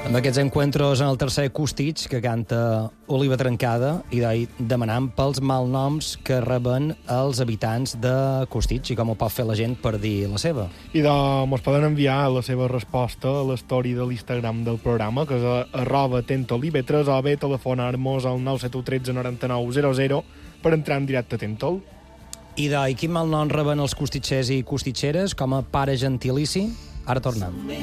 Amb aquests encuentros en el tercer Costitx que canta Oliva Trencada i demanant pels malnoms que reben els habitants de Costitx i com ho pot fer la gent per dir la seva. I mos poden enviar la seva resposta a l'story de l'Instagram del programa, que és @tentolivetres, o bé telefonar-nos al 971 13 99 00 per entrar en directe a Tentol. I quin malnom reben els costitxers i costitxeres com a pare gentilici? Ara tornem.